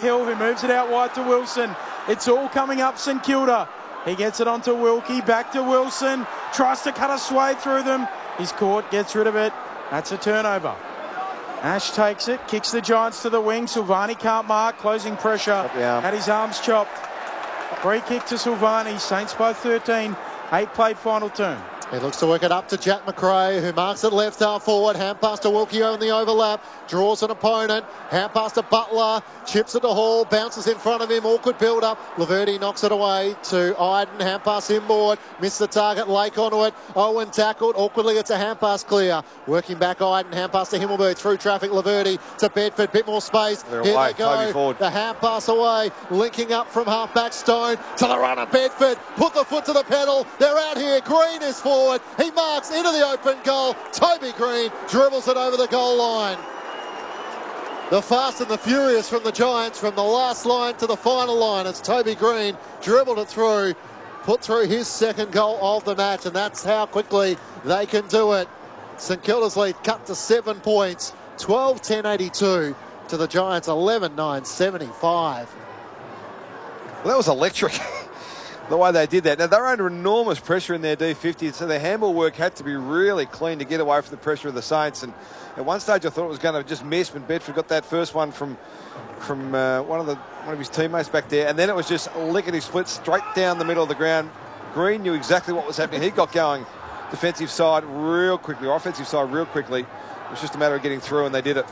Hill, who moves it out wide to Wilson. It's all coming up St Kilda. He gets it onto Wilkie, back to Wilson, tries to cut a swathe through them. He's caught, gets rid of it. That's a turnover. Ash takes it, kicks the Giants to the wing. Silvani can't mark, closing pressure. Had his arms chopped. Free kick to Silvani. Saints by 13. 8 played final term. He looks to work it up to Jack McRae, who marks it left half forward. Hand pass to Wilkie on the overlap. Draws an opponent. Hand pass to Butler. Chips it to Hall. Bounces in front of him. Awkward build-up. Laverty knocks it away to Iden. Hand pass inboard. Missed the target. Lake onto it. Owen tackled. Awkwardly, it's a hand pass clear. Working back Iden. Hand pass to Himmelberg. Through traffic, Laverty to Bedford. Bit more space. Here they go. The hand pass away. Linking up from half-back Stone to the runner Bedford. Put the foot to the pedal. They're out here. Green is forward. He marks into the open goal. Toby Green dribbles it over the goal line. The fast and the furious from the Giants, from the last line to the final line, as Toby Green dribbled it through, put through his second goal of the match, and that's how quickly they can do it. St Kilda's lead cut to 7 points, 12-10-82 to the Giants, 11-9-75. Well, that was electric. The way they did that. Now, they're under enormous pressure in their D50, so their handball work had to be really clean to get away from the pressure of the Saints. And at one stage, I thought it was going to just miss when Bedford got that first one from one of his teammates back there. And then it was just lickety split straight down the middle of the ground. Green knew exactly what was happening. He got going defensive side real quickly, or offensive side real quickly. It was just a matter of getting through, and they did it.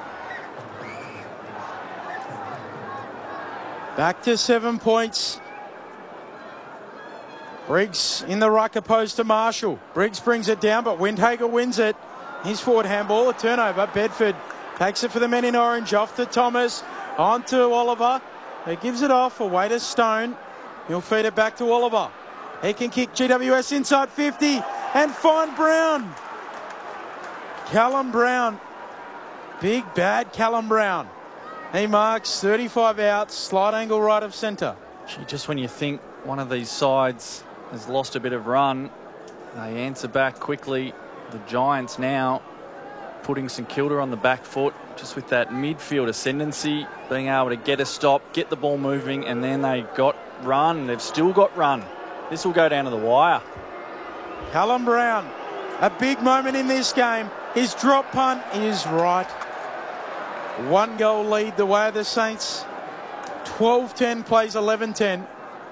Back to 7 points. Briggs in the ruck opposed to Marshall. Briggs brings it down, but Windhager wins it. His forward handball, a turnover. Bedford takes it for the men in orange. Off to Thomas. On to Oliver. He gives it off away to Stone. He'll feed it back to Oliver. He can kick GWS inside 50 and find Brown. Callum Brown. Big bad Callum Brown. He marks 35 outs, slight angle right of centre. Gee, just when you think one of these sides has lost a bit of run, they answer back quickly. The Giants now putting St Kilda on the back foot, just with that midfield ascendancy, being able to get a stop, get the ball moving, and then they got run. They've still got run. This will go down to the wire. Callum Brown, a big moment in this game. His drop punt is right. 1 goal lead the way of the Saints. 12-10 plays 11-10.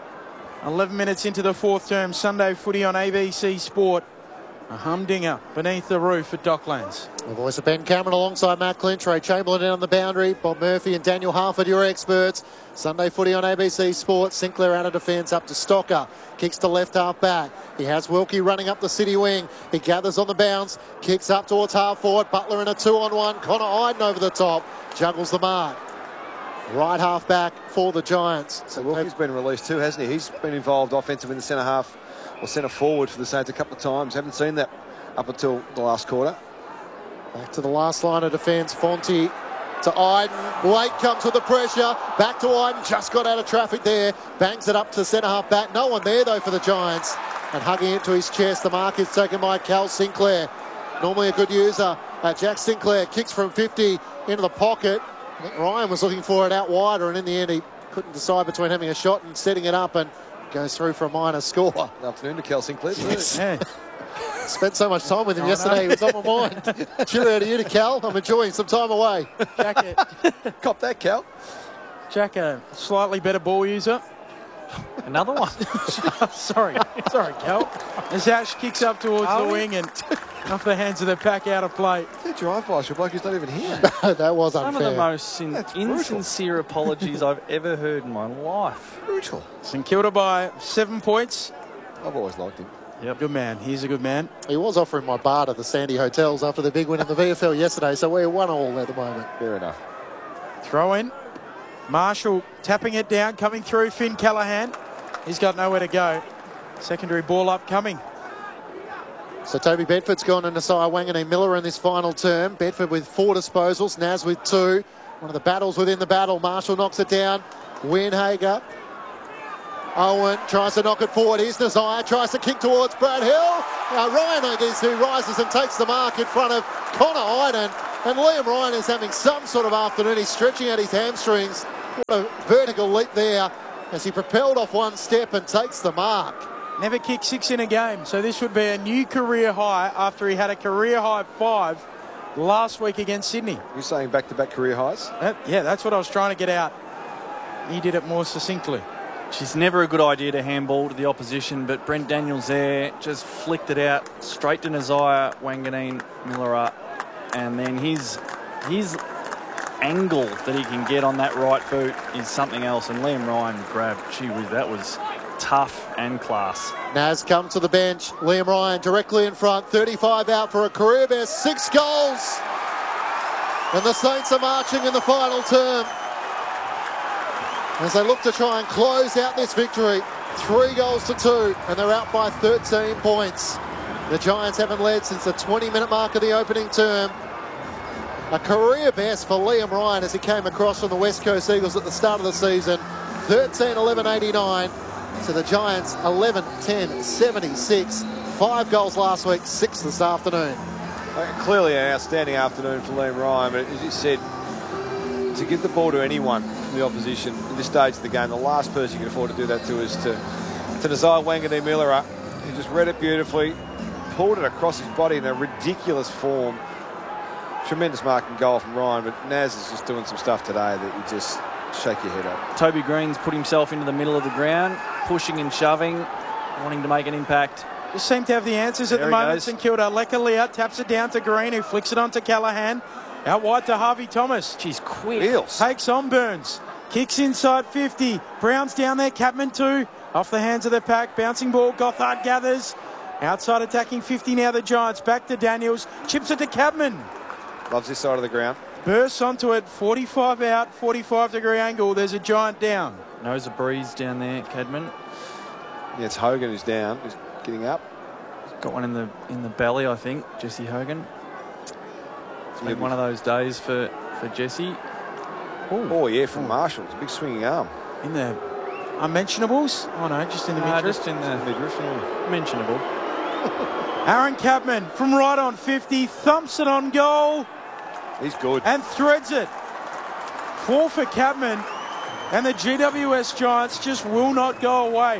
11 minutes into the fourth term. Sunday footy on ABC Sport. A humdinger beneath the roof at Docklands. The voice of Ben Cameron alongside Matt Clinch, Ray Chamberlain in on the boundary, Bob Murphy and Daniel Harford, your experts. Sunday footy on ABC Sport. Sinclair out of defence up to Stocker. Kicks to left half back. He has Wilkie running up the city wing. He gathers on the bounce. Kicks up towards half forward. Butler in a 2-on-1. Connor Iden over the top. Juggles the mark. Right half back for the Giants. So Wilkie's been released too, hasn't he? He's been involved offensively in the centre half or centre forward for the Saints a couple of times. Haven't seen that up until the last quarter. Back to the last line of defence. Fonte to Iden. Lake comes with the pressure. Back to Iden. Just got out of traffic there. Bangs it up to centre half back. No one there though for the Giants. And hugging it to his chest. The mark is taken by Cal Sinclair. Normally a good user. Jack Sinclair kicks from 50 into the pocket. I think Ryan was looking for it out wider, and in the end he couldn't decide between having a shot and setting it up, and goes through for a minor score. Good afternoon to Cal Sinclair. Yes. Yeah. Spent so much time with him yesterday, he was on my mind. Cheerio to you, to Cal. I'm enjoying some time away. Jack, Cop that, Cal. Jack, a slightly better ball user. Another one. Sorry, Cal. As Ash kicks up towards the wing and off the hands of the pack, out of play. That drive-by, your bloke who's not even here. That was unfair. Some of the most insincere apologies I've ever heard in my life. Brutal. St Kilda by 7 points. I've always liked him. Yep. Good man. He's a good man. He was offering my bar to the Sandy Hotels after the big win in the VFL yesterday, so we're 1-1 at the moment. Fair enough. Throw in. Marshall tapping it down, coming through. Finn Callahan. He's got nowhere to go. Secondary ball upcoming. So Toby Bedford's gone into Cy Wanganeen Miller in this final term. Bedford with 4 disposals, Naz with 2. One of the battles within the battle. Marshall knocks it down. Windhager. Owen tries to knock it forward. Here's Nazire, tries to kick towards Brad Hill. Ryan, I guess, who rises and takes the mark in front of Connor Iden. And Liam Ryan is having some sort of afternoon. He's stretching out his hamstrings. What a vertical leap there as he propelled off one step and takes the mark. Never kicked 6 in a game, so this would be a new career high after he had a career high 5 last week against Sydney. You're saying back-to-back career highs? Yeah, that's what I was trying to get out. He did it more succinctly. She's never a good idea to handball to the opposition, but Brent Daniels there just flicked it out straight to Nazaya Wanganeen-Milera, and then his angle that he can get on that right boot is something else. And Liam Ryan grabbed, gee whiz, that was tough and class. Naz come to the bench. Liam Ryan directly in front. 35 out for a career best. 6 goals. And the Saints are marching in the final term as they look to try and close out this victory. 3 goals to 2, and they're out by 13 points. The Giants haven't led since the 20-minute mark of the opening term. A career best for Liam Ryan as he came across from the West Coast Eagles at the start of the season. 13-11-89. So the Giants 11-10-76. 5 goals last week, 6 this afternoon. Clearly an outstanding afternoon for Liam Ryan, but as you said, to give the ball to anyone from the opposition at this stage of the game, the last person you can afford to do that to is to Nazaya Wanganeen-Milera. He just read it beautifully, pulled it across his body in a ridiculous form. Tremendous marking goal from Ryan, but Naz is just doing some stuff today that you just shake your head up. Toby Green's put himself into the middle of the ground, pushing and shoving, wanting to make an impact. Just seem to have the answers at the moment. St Kilda. Lekalia taps it down to Green, who flicks it on to Callaghan. Out wide to Harvey Thomas. She's quick. Wheels. Takes on Burns. Kicks inside 50. Brown's down there. Capman 2. Off the hands of the pack. Bouncing ball. Gothard gathers. Outside attacking 50 now the Giants. Back to Daniels. Chips it to Capman. Loves this side of the ground. Bursts onto it. 45 out. 45-degree angle. There's a Giant down. Knows a breeze down there, Cadman. Yeah, it's Hogan who's down. Who's getting up. Got one in the belly, I think. Jesse Hogan. It's been one of those days for Jesse. Oh, yeah, from Marshall. It's a big swinging arm. In the unmentionables? Oh, no, just in the midriff. Just in the midriff, yeah. Mentionable. Aaron Capman from right on 50. Thumps it on goal. He's good. And threads it. 4 for Capman. And the GWS Giants just will not go away.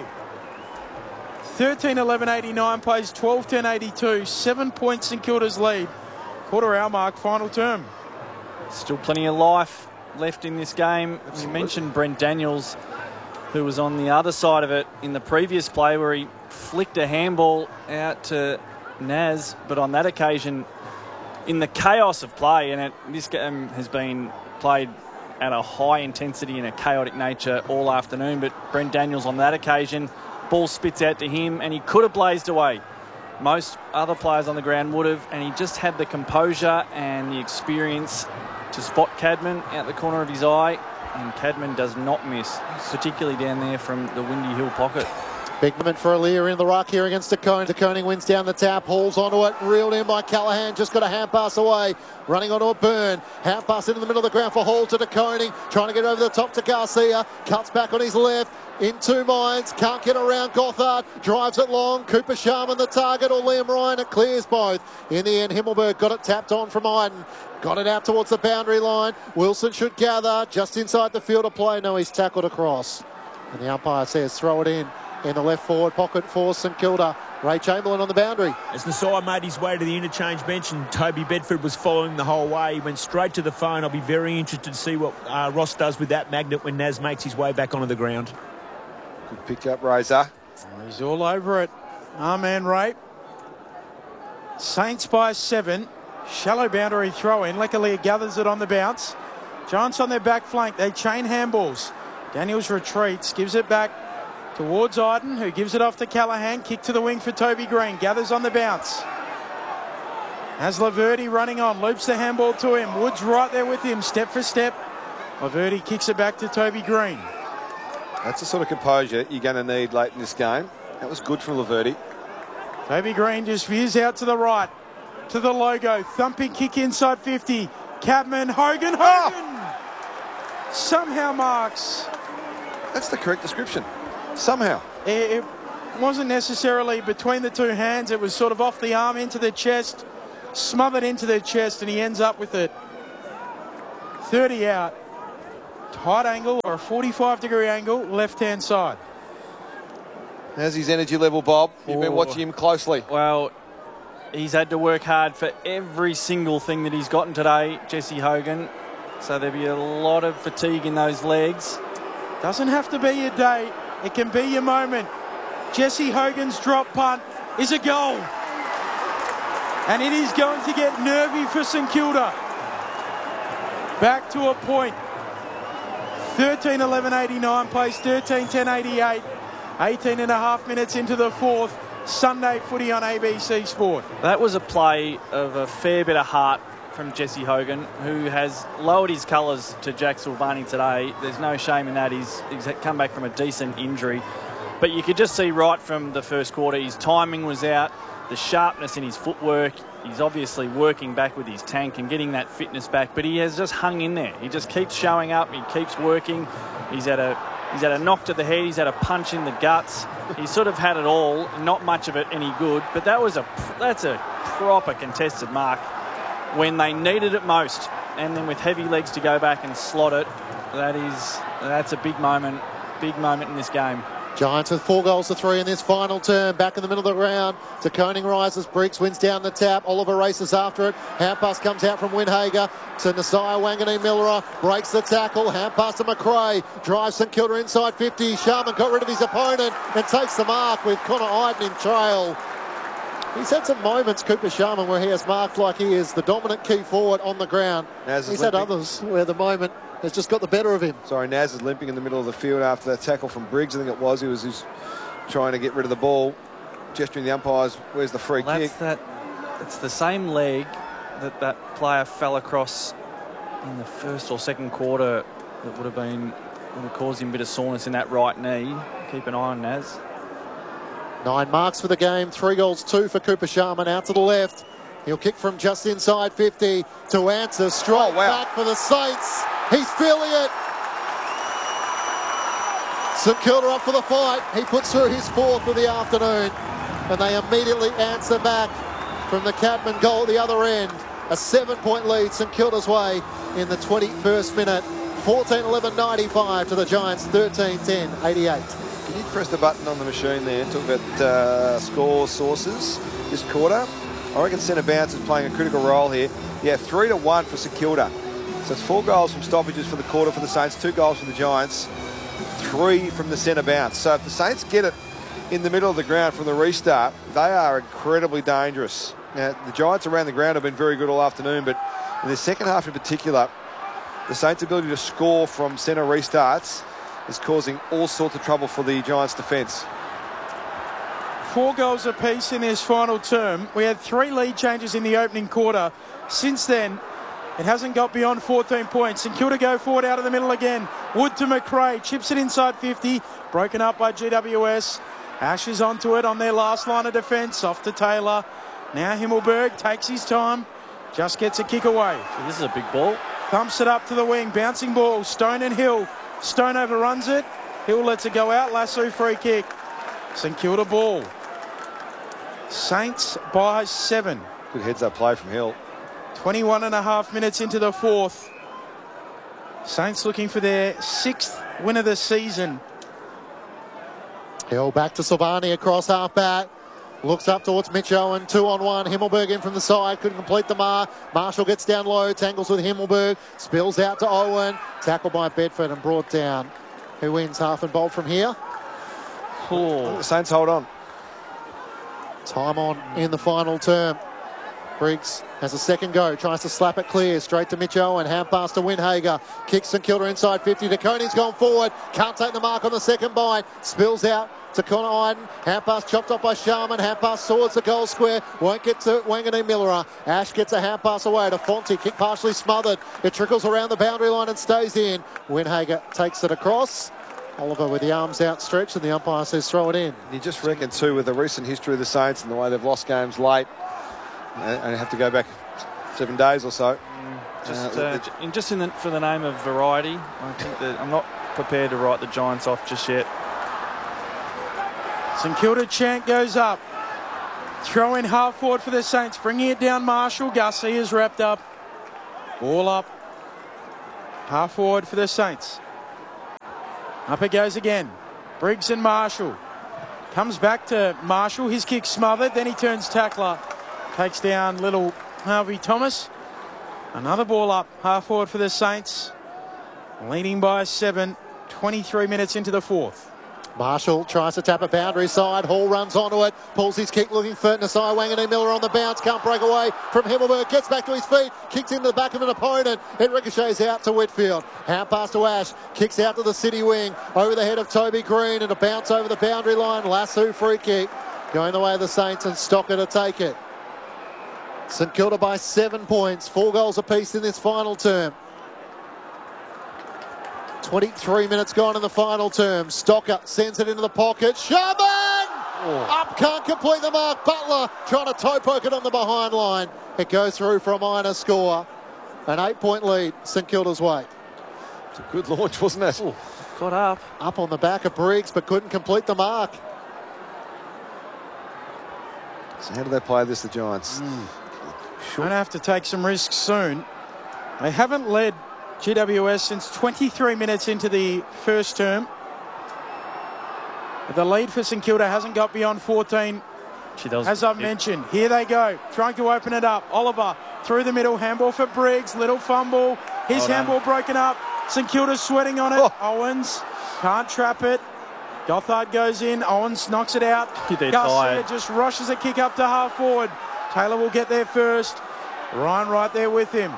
13-11-89 plays 12-10-82. 7 points St Kilda's lead. Quarter hour mark, final term. Still plenty of life left in this game. You mentioned Brent Daniels, who was on the other side of it in the previous play where he flicked a handball out to Naz, but on that occasion, in the chaos of play, and this game has been played at a high intensity and a chaotic nature all afternoon, but Brent Daniels on that occasion, ball spits out to him and he could have blazed away. Most other players on the ground would have, and he just had the composure and the experience to spot Cadman out the corner of his eye, and Cadman does not miss, particularly down there from the Windy Hill pocket. Big moment for Aaliyah in the ruck here against De Koning. De Koning wins down the tap, hauls onto it, reeled in by Callaghan, just got a hand pass away, running onto a Burn. Hand pass into the middle of the ground for Hall to De Koning, trying to get over the top to Garcia, cuts back on his left, in 2 minds, can't get around Gothard, drives it long, Cooper Sharman the target, or Liam Ryan, it clears both. In the end, Himmelberg got it tapped on from Iden, got it out towards the boundary line. Wilson should gather, just inside the field of play, no, he's tackled across. And the umpire says throw it in the left forward pocket for St Kilda. Ray Chamberlain on the boundary. As Nasai made his way to the interchange bench and Toby Bedford was following the whole way, he went straight to the phone. I'll be very interested to see what Ross does with that magnet when Naz makes his way back onto the ground. Good pick up, Razor. He's all over it. Arman Ray. Saints by 7. Shallow boundary throw in. Lekalia gathers it on the bounce. Giants on their back flank. They chain handballs. Daniels retreats, gives it back towards Iden, who gives it off to Callaghan. Kick to the wing for Toby Green. Gathers on the bounce. Has Laverty running on. Loops the handball to him. Woods right there with him, step for step. Laverty kicks it back to Toby Green. That's the sort of composure you're going to need late in this game. That was good from Laverty. Toby Green just veers out to the right, to the logo. Thumping kick inside 50. Capman, Hogan. Somehow marks. That's the correct description. Somehow. It wasn't necessarily between the 2 hands. It was sort of off the arm into the chest, smothered into the chest, and he ends up with it. 30 out. tight angle or a 45-degree angle, left-hand side. How's his energy level, Bob? You've been watching him closely. Well, he's had to work hard for every single thing that he's gotten today, Jesse Hogan. So there'll be a lot of fatigue in those legs. Doesn't have to be your day. It can be your moment. Jesse Hogan's drop punt is a goal. And it is going to get nervy for St Kilda. Back to a point. 13-11-89 plays 13-10-88. 18 and a half minutes into the fourth. Sunday footy on ABC Sport. That was a play of a fair bit of heart from Jesse Hogan, who has lowered his colours to Jack Silvani today. There's no shame in that. He's come back from a decent injury. But you could just see right from the first quarter, his timing was out, the sharpness in his footwork. He's obviously working back with his tank and getting that fitness back, but he has just hung in there. He just keeps showing up. He keeps working. He's had a knock to the head. He's had a punch in the guts. He's sort of had it all. Not much of it any good, but that's a proper contested mark when they needed it most. And then with heavy legs to go back and slot it, that's a big moment in this game. Giants with 4 goals to 3 in this final term. Back in the middle of the ground. De Koning rises. Briggs wins down the tap. Oliver races after it. Hand pass comes out from Windhager to Nasiah Wanganeen-Millerer. Breaks the tackle. Hand pass to McRae. Drives St Kilda inside 50. Sharman got rid of his opponent and takes the mark with Connor Iden in trail. He's had some moments, Cooper Sharman, where he has marked like he is the dominant key forward on the ground. He's had others where the moment has just got the better of him. Sorry, Naz is limping in the middle of the field after that tackle from Briggs. I think it was. He was trying to get rid of the ball, gesturing the umpires. Where's the free kick? It's the same leg that player fell across in the first or second quarter that would have caused him a bit of soreness in that right knee. Keep an eye on Naz. 9 marks for the game. 3 goals, 2 for Cooper Sharman. Out to the left. He'll kick from just inside 50 to answer. Straight back for the Saints. He's feeling it. St Kilda up for the fight. He puts through his 4th of the afternoon. And they immediately answer back from the Cadman goal at the other end. A 7-point lead St Kilda's way in the 21st minute. 14-11-95 to the Giants, 13-10-88. Can you press the button on the machine there? Talk about score sources this quarter. I reckon centre bounce is playing a critical role here. Yeah, 3-1 for St Kilda. So it's 4 goals from stoppages for the quarter for the Saints, 2 goals for the Giants, 3 from the centre bounce. So if the Saints get it in the middle of the ground from the restart, they are incredibly dangerous. Now, the Giants around the ground have been very good all afternoon, but in the second half in particular, the Saints' ability to score from centre restarts is causing all sorts of trouble for the Giants' defence. 4 goals apiece in this final term. We had 3 lead changes in the opening quarter. Since then, it hasn't got beyond 14 points. St Kilda go forward out of the middle again. Wood to McRae, chips it inside 50, broken up by GWS. Ash is onto it on their last line of defence, off to Taylor. Now Himmelberg takes his time, just gets a kick away. So this is a big ball. Thumps it up to the wing, bouncing ball, Stone and Hill. Stone overruns it, Hill lets it go out, Lasso free kick. St Kilda ball. Saints by 7. Good heads-up play from Hill. 21 and a half minutes into the fourth. Saints looking for their 6th win of the season. Hill back to Silvani across half back. Looks up towards Mitch Owen, 2-on-1. Himmelberg in from the side, couldn't complete the mark. Marshall gets down low, tangles with Himmelberg, spills out to Owen. Tackled by Bedford and brought down. Who wins half and bolt from here? The Saints hold on. Time on in the final term. Briggs has a second go, tries to slap it clear, straight to Mitch Owen, hand pass to Windhager, kicks St Kilda inside 50, De Koning's gone forward, can't take the mark on the second bite, spills out to Connor Iden, hand pass chopped off by Sharman, hand pass towards the goal square, won't get to Wanganeen-Millerer. Ash gets a hand pass away to Fonte, kick partially smothered, it trickles around the boundary line and stays in. Windhager takes it across. Oliver with the arms outstretched and the umpire says throw it in. You just reckon too, with the recent history of the Saints and the way they've lost games late, and have to go back 7 days or so. For the name of variety, I think that I'm not prepared to write the Giants off just yet. St Kilda chant goes up. Throw in half forward for the Saints, bringing it down Marshall. Gussie is wrapped up. Ball up. Half forward for the Saints. Up it goes again. Briggs and Marshall. Comes back to Marshall. His kick smothered. Then he turns tackler. Takes down little Harvey Thomas. Another ball up. Half forward for the Saints. Leading by 7. 23 minutes into the fourth. Marshall tries to tap a boundary side. Hall runs onto it. Pulls his kick looking for Nasai Wanganeen Miller on the bounce. Can't break away from Himmelberg. Gets back to his feet. Kicks into the back of an opponent. It ricochets out to Whitfield. Hand pass to Ash. Kicks out to the city wing. Over the head of Toby Green. And a bounce over the boundary line. Lasso free kick. Going the way of the Saints and Stocker to take it. St Kilda by 7 points. 4 goals apiece in this final term. 23 minutes gone in the final term. Stocker sends it into the pocket. Sharman! Up, can't complete the mark. Butler trying to toe poke it on the behind line. It goes through for a minor score. An 8-point lead, St Kilda's way. It's a good launch, wasn't it? Ooh, got up. Up on the back of Briggs, but couldn't complete the mark. So how do they play this, the Giants? Going to have to take some risks soon. They haven't led GWS since 23 minutes into the first term. The lead for St Kilda hasn't got beyond 14. As I've mentioned, here they go, trying to open it up. Oliver through the middle, handball for Briggs, little fumble. His handball broken up. St Kilda's sweating on it. Owens can't trap it. Gothard goes in. Owens knocks it out. Garcia just rushes a kick up to half forward. Taylor will get there first. Ryan right there with him.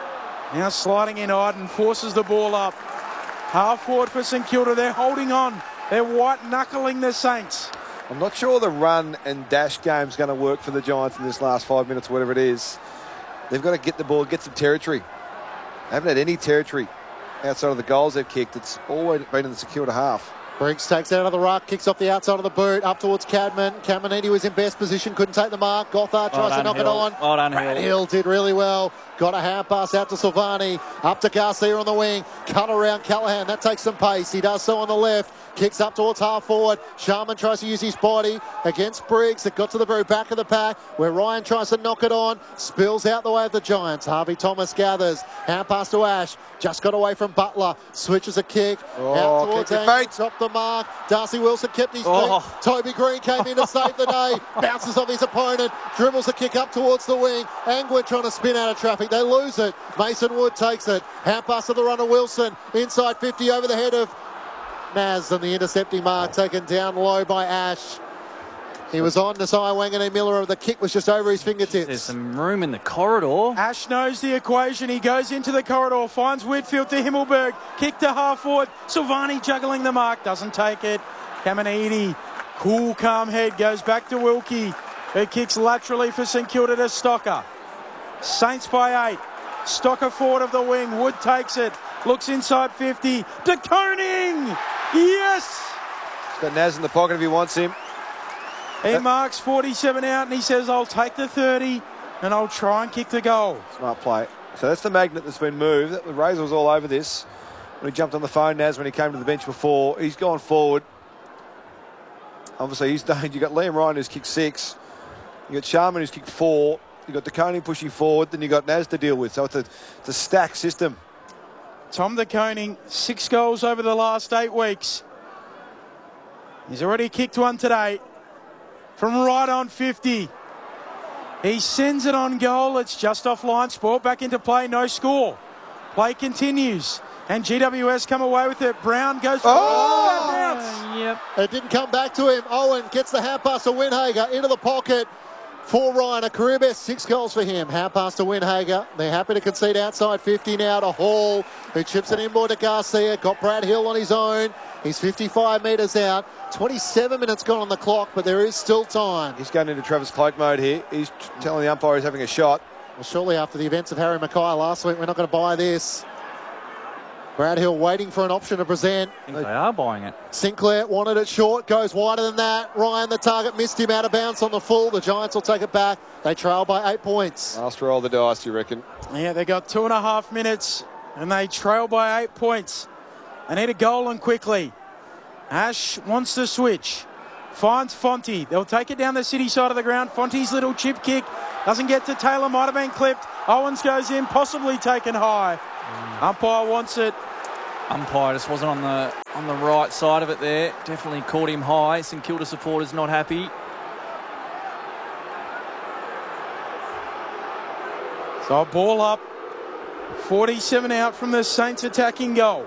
Now sliding in Iden, forces the ball up. Half forward for St Kilda. They're holding on. They're white-knuckling the Saints. I'm not sure the run and dash game's going to work for the Giants in this last 5 minutes, whatever it is. They've got to get the ball, get some territory. They haven't had any territory outside of the goals they've kicked. It's always been in the St Kilda half. Briggs takes it out of the ruck, kicks off the outside of the boot, up towards Cadman. Caminiti was in best position, couldn't take the mark. Gothard tries to knock it on. Well done, Brad Hill did really well. Got a hand pass out to Silvani. Up to Garcia on the wing. Cut around Callahan. That takes some pace. He does so on the left. Kicks up towards half forward. Sharman tries to use his body against Briggs. It got to the very back of the pack where Ryan tries to knock it on. Spills out the way of the Giants. Harvey Thomas gathers. Hand pass to Ash. Just got away from Butler. Switches a kick. Out towards Angwin. Dropped the mark. Darcy Wilson kept his feet. Toby Green came in to save the day. Bounces off his opponent. Dribbles a kick up towards the wing. Angwin trying to spin out of traffic. They lose it. Mason Wood takes it. Hand pass to the runner Wilson. Inside 50 over the head of Naz, and the intercepting mark taken down low by Ash. He was on Nasai Wanganeen Miller. The kick was just over his fingertips. There's some room in the corridor. Ash knows the equation. He goes into the corridor, finds Whitfield to Himmelberg. Kick to half forward. Silvani juggling the mark. Doesn't take it. Caminiti, cool, calm head. Goes back to Wilkie. Who kicks laterally for St Kilda to Stocker. Saints by 8. Stocker forward of the wing. Wood takes it. Looks inside 50. De Koning! Yes! He's got Naz in the pocket if he wants him. He marks 47 out and he says, I'll take the 30 and I'll try and kick the goal. Smart play. So that's the magnet that's been moved. The Razor was all over this when he jumped on the phone, Naz, when he came to the bench before. He's gone forward. Obviously, he's done. You've got Liam Ryan who's kicked 6. You've got Sharman who's kicked 4. You've got De Koning pushing forward. Then you've got Naz to deal with. So it's a stacked system. Tom De Koning, 6 goals over the last 8 weeks. He's already kicked one today from right on 50. He sends it on goal. It's just off line. Sport back into play. No score. Play continues. And GWS come away with it. Brown goes for Yep. It didn't come back to him. Owen gets the hand pass to Winhager into the pocket for Ryan. A career best 6 goals for him. Hand pass to Winhager. They're happy to concede outside 50 now to Hall, who chips it inboard to Garcia. Got Brad Hill on his own. He's 55 metres out. 27 minutes gone on the clock, but there is still time. He's going into Travis Cloak mode here. He's telling the umpire he's having a shot. Well, shortly after the events of Harry Mackay last week, we're not going to buy this. Brad Hill waiting for an option to present. I think they are buying it. Sinclair wanted it short, goes wider than that. Ryan, the target, missed him out of bounds on the full. The Giants will take it back. They trail by 8 points. Last roll the dice, you reckon? Yeah, they got 2.5 minutes and they trail by 8 points. They need a goal and quickly. Ash wants to switch. Finds Fonte. They'll take it down the city side of the ground. Fonte's little chip kick doesn't get to Taylor. Might have been clipped. Owens goes in, possibly taken high. Umpire wants it. Umpire just wasn't on the right side of it there. Definitely caught him high. St Kilda supporters not happy. So ball up. 47 out from the Saints attacking goal.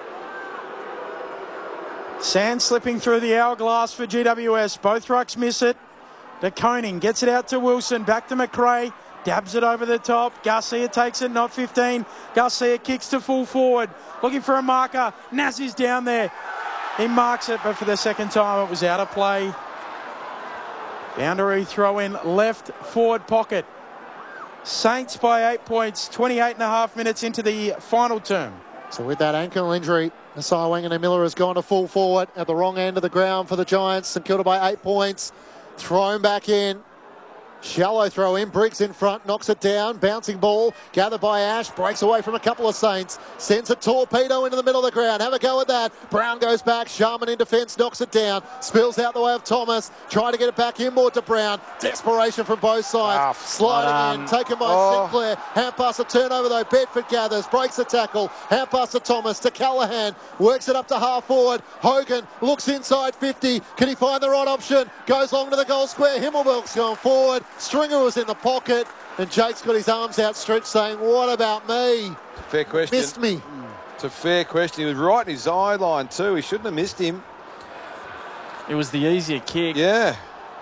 Sand slipping through the hourglass for GWS. Both rucks miss it. De Koning gets it out to Wilson. Back to McRae. Dabs it over the top. Garcia takes it, not 15. Garcia kicks to full forward. Looking for a marker. Naz is down there. He marks it, but for the second time it was out of play. Boundary throw in left forward pocket. Saints by 8 points, 28.5 minutes into the final term. So with that ankle injury, Nasiah Wanganeen-Miller has gone to full forward at the wrong end of the ground for the Giants. St Kilda by 8 points. Thrown back in. Shallow throw in. Briggs in front. Knocks it down. Bouncing ball. Gathered by Ash. Breaks away from a couple of Saints. Sends a torpedo into the middle of the ground. Have a go at that. Brown goes back. Sharman in defence. Knocks it down. Spills out the way of Thomas. Trying to get it back inboard to Brown. Desperation from both sides. Sliding in. Taken by Sinclair. Hand pass a turnover though. Bedford gathers. Breaks the tackle. Hand pass to Thomas. To Callahan. Works it up to half forward. Hogan looks inside 50. Can he find the right option? Goes long to the goal square. Himmelberg's going forward. Stringer was in the pocket, and Jake's got his arms outstretched saying, what about me? Fair question. Missed me. It's a fair question. He was right in his eye line too. He shouldn't have missed him. It was the easier kick. Yeah.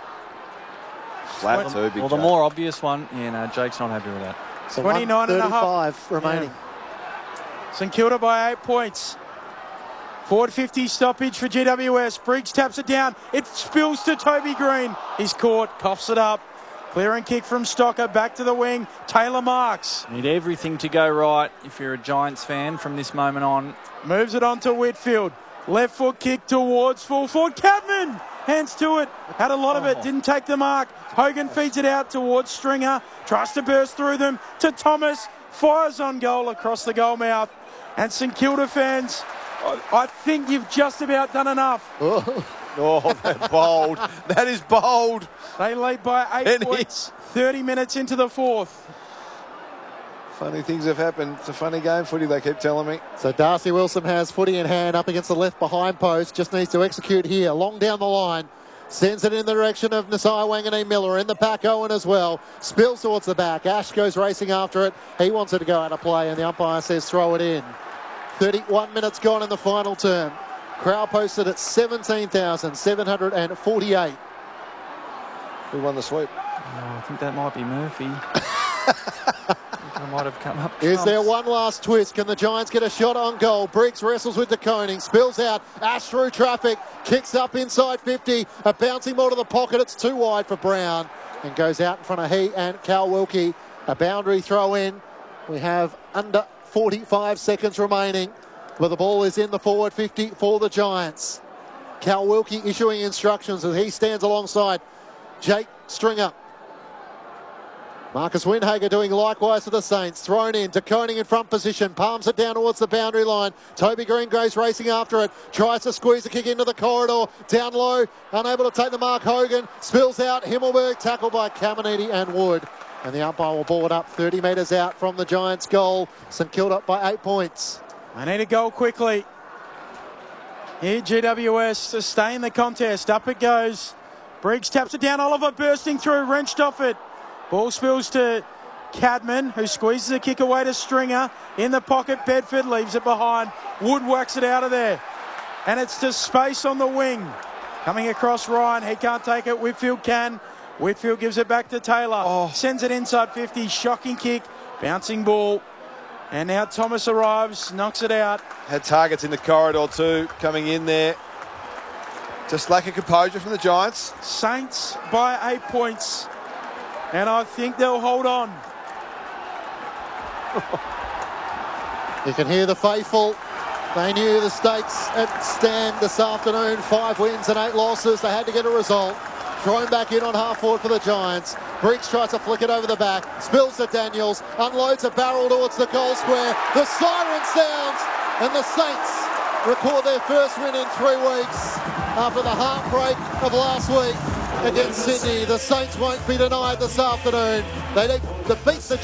Flat too, big Well, the more obvious one. Yeah, no, Jake's not happy with that. So 29.5 remaining. Yeah. St Kilda by 8 points. Forward 50 stoppage for GWS. Briggs taps it down. It spills to Toby Green. He's caught, coughs it up. Clearing kick from Stocker. Back to the wing. Taylor marks. Need everything to go right if you're a Giants fan from this moment on. Moves it on to Whitfield. Left foot kick towards full forward. Cadman! Hands to it. Had a lot of it. Didn't take the mark. Hogan feeds it out towards Stringer. Tries to burst through them to Thomas. Fires on goal across the goal mouth. And St Kilda fans, I think you've just about done enough. Oh, that's bold. That is bold. They lead by 8 points. 30 minutes into the fourth. Funny things have happened. It's a funny game, footy, they keep telling me. So Darcy Wilson has footy in hand up against the left behind post. Just needs to execute here. Long down the line. Sends it in the direction of Nasiah Wanganeen-Miller. In the back, Owen as well. Spills towards the back. Ash goes racing after it. He wants it to go out of play, and the umpire says throw it in. 31 minutes gone in the final term. Crowd posted at 17,748. Who won the sweep? Oh, I think that might be Murphy. I might have come up. Is there one last twist? Can the Giants get a shot on goal? Briggs wrestles with De Koning, spills out, Ash through traffic, kicks up inside 50, a bouncing ball to the pocket. It's too wide for Brown and goes out in front of he and Cal Wilkie. A boundary throw in. We have under 45 seconds remaining, but the ball is in the forward 50 for the Giants. Cal Wilkie issuing instructions as he stands alongside Jake Stringer. Marcus Windhager doing likewise for the Saints. Thrown in, De Koning in front position, palms it down towards the boundary line. Toby Green goes racing after it, tries to squeeze the kick into the corridor. Down low, unable to take the mark. Hogan spills out. Himmelberg tackled by Caminiti and Wood. And the umpire will ball it up 30 metres out from the Giants' goal. St Kilda by 8 points. They need a goal quickly. Here, GWS to stay in the contest. Up it goes. Briggs taps it down. Oliver bursting through, wrenched off it. Ball spills to Cadman, who squeezes the kick away to Stringer. In the pocket, Bedford leaves it behind. Wood whacks it out of there. And it's to space on the wing. Coming across Ryan. He can't take it. Whitfield can. Whitfield gives it back to Taylor. Sends it inside 50. Shocking kick. Bouncing ball. And now Thomas arrives. Knocks it out. Had targets in the corridor too, coming in there. Just lack of composure from the Giants. Saints by 8 points. And I think they'll hold on. You can hear the faithful. They knew the stakes at stand this afternoon. 5 wins and 8 losses. They had to get a result. Thrown back in on half forward for the Giants. Briggs tries to flick it over the back. Spills to Daniels. Unloads a barrel towards the goal square. The siren sounds. And the Saints record their first win in 3 weeks after the heartbreak of last week against Sydney. The Saints won't be denied this afternoon. They beat the